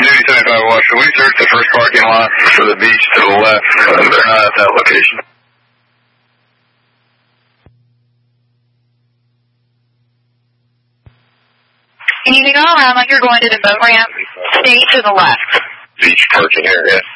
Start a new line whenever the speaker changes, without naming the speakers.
Duty 75 Watch, can we search the first parking lot for the beach to the left? They're not at that location.
And you can go around like you're going to the boat ramp. Stay to the left.
Beach parking area.